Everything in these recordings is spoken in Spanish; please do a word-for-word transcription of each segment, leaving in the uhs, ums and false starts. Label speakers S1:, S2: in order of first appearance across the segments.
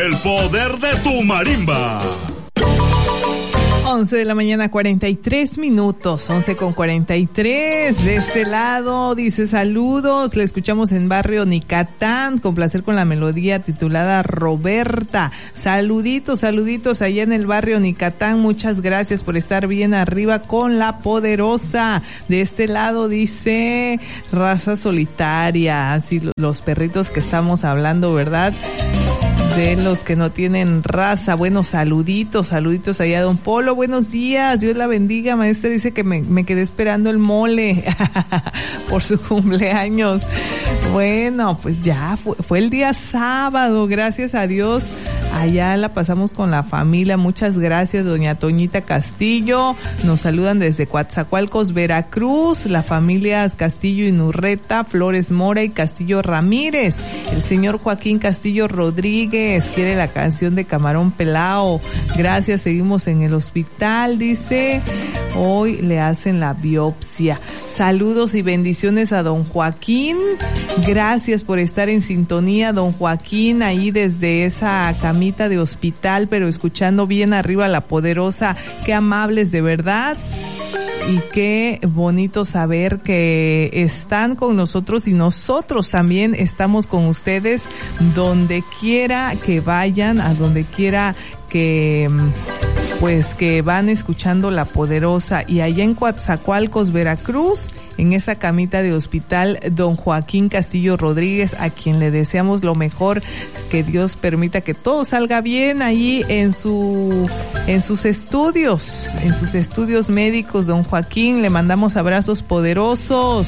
S1: El poder de tu marimba.
S2: once de la mañana, cuarenta y tres minutos, once con cuarenta y tres. De este lado dice saludos, le escuchamos en Barrio Nicatán, con placer con la melodía titulada Roberta. Saluditos, saluditos allá en el Barrio Nicatán, muchas gracias por estar bien arriba con la poderosa. De este lado dice Raza Solitaria, así los perritos que estamos hablando, ¿verdad? De los que no tienen raza. Bueno, saluditos, saluditos allá, don Polo, buenos días, Dios la bendiga, maestra, dice que me, me quedé esperando el mole por su cumpleaños. Bueno, pues ya fue, fue el día sábado, gracias a Dios, allá la pasamos con la familia, muchas gracias, doña Toñita Castillo, nos saludan desde Coatzacoalcos, Veracruz, la familia Castillo y Nurreta, Flores Mora y Castillo Ramírez, el señor Joaquín Castillo Rodríguez quiere la canción de Camarón Pelao, gracias, seguimos en el hospital, dice, hoy le hacen la biopsia. Saludos y bendiciones a don Joaquín, gracias por estar en sintonía, don Joaquín, ahí desde esa camita de hospital, pero escuchando bien arriba la poderosa, qué amables de verdad. Y qué bonito saber que están con nosotros y nosotros también estamos con ustedes donde quiera que vayan, a donde quiera que pues que van escuchando la poderosa. Y allá en Coatzacoalcos, Veracruz, en esa camita de hospital, don Joaquín Castillo Rodríguez, a quien le deseamos lo mejor, que Dios permita que todo salga bien ahí en su en sus estudios, en sus estudios médicos. Don Joaquín, le mandamos abrazos poderosos,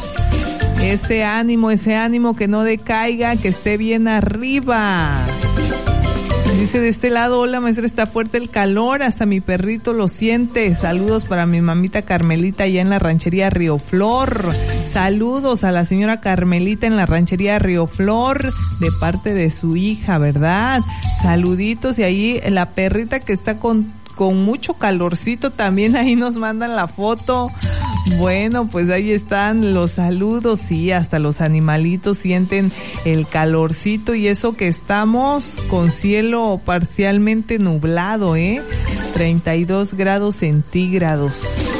S2: ese ánimo, ese ánimo que no decaiga, que esté bien arriba. Dice de este lado, hola maestra, está fuerte el calor, hasta mi perrito lo siente. Saludos para mi mamita Carmelita allá en la ranchería Río Flor. Saludos a la señora Carmelita en la ranchería Río Flor, de parte de su hija, ¿verdad? Saluditos, y ahí la perrita que está con, con mucho calorcito también, ahí nos mandan la foto. Bueno, pues ahí están los saludos, sí, hasta los animalitos sienten el calorcito, y eso que estamos con cielo parcialmente nublado, ¿eh? treinta y dos grados centígrados.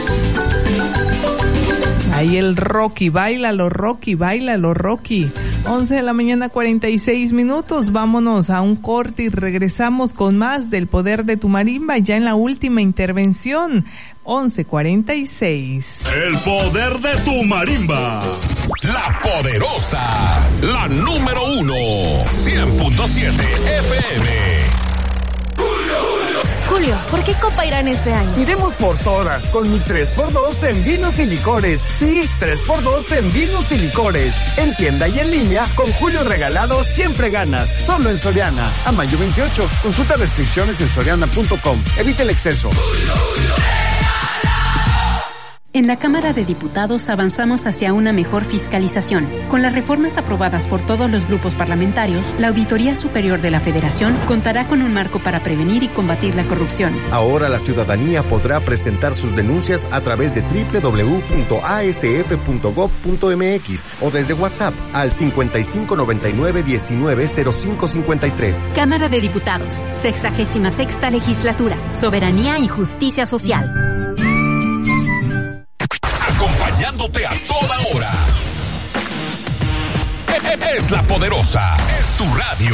S2: Ahí el Rocky, báilalo Rocky, báilalo Rocky. once de la mañana, cuarenta y seis minutos, vámonos a un corte y regresamos con más del poder de tu marimba, ya en la última intervención. once cuarenta y seis.
S1: El poder de tu marimba.
S3: La poderosa, la número uno, cien punto siete F M.
S4: Julio, ¿por qué Copa Irán este año?
S5: Iremos por todas, con mi tres por dos en vinos y licores. Sí, tres por dos en vinos y licores. En tienda y en línea, con Julio regalado siempre ganas. Solo en Soriana. A mayo veintiocho. Consulta restricciones en soriana punto com. Evite el exceso.
S6: En la Cámara de Diputados avanzamos hacia una mejor fiscalización. Con las reformas aprobadas por todos los grupos parlamentarios, la Auditoría Superior de la Federación contará con un marco para prevenir y combatir la corrupción.
S7: Ahora la ciudadanía podrá presentar sus denuncias a través de doble u doble u doble u punto a s f punto gob punto m x o desde WhatsApp al cincuenta y cinco noventa y nueve diecinueve cero cinco cincuenta y tres.
S6: Cámara de Diputados, sexagésima sexta legislatura, soberanía y justicia social.
S3: Acompañándote a toda hora. Es la poderosa, es tu radio.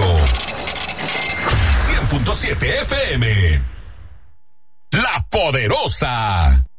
S3: cien punto siete F M. La poderosa.